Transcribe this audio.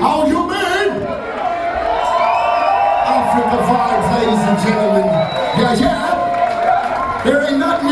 How you been? Africa vibes, ladies and gentlemen. Yeah, yeah. There ain't nothing